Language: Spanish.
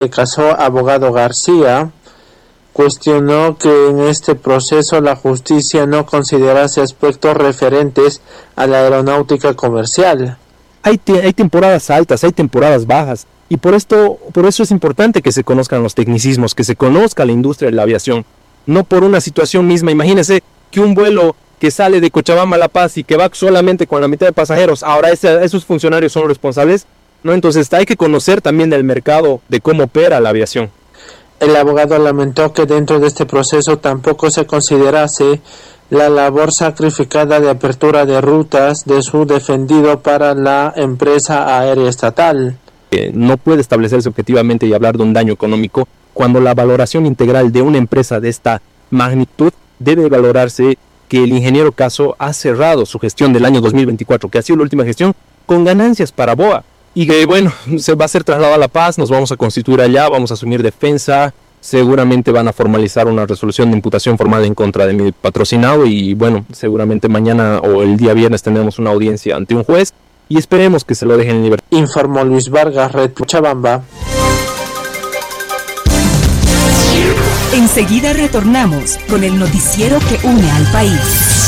caso abogado García cuestionó que en este proceso la justicia no considerase aspectos referentes a la aeronáutica comercial. Hay temporadas altas, hay temporadas bajas, y por eso es importante que se conozcan los tecnicismos, que se conozca la industria de la aviación, no por una situación misma. Imagínense que un vuelo que sale de Cochabamba a La Paz y que va solamente con la mitad de pasajeros, ahora esos funcionarios son responsables, ¿no? Entonces hay que conocer también del mercado, de cómo opera la aviación. El abogado lamentó que dentro de este proceso tampoco se considerase la labor sacrificada de apertura de rutas de su defendido para la empresa aérea estatal. No puede establecerse objetivamente y hablar de un daño económico cuando la valoración integral de una empresa de esta magnitud debe valorarse que el ingeniero Caso ha cerrado su gestión del año 2024, que ha sido la última gestión, con ganancias para BOA. Y que bueno, se va a ser trasladado a La Paz, nos vamos a constituir allá, vamos a asumir defensa, seguramente van a formalizar una resolución de imputación formal en contra de mi patrocinado y bueno, seguramente mañana o el día viernes tendremos una audiencia ante un juez y esperemos que se lo dejen en libertad. Informó Luis Vargas, Red Cochabamba. Enseguida retornamos con el noticiero que une al país.